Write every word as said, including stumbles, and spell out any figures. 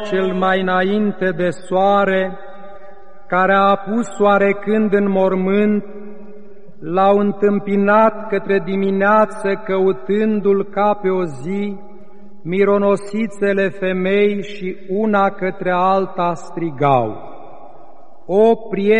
cel mai înainte de soare, care a apus oarecând în mormânt, l-au întâmpinat către dimineață, căutându-l ca pe o zi, mironosițele femei și una către alta strigau: O prieteni!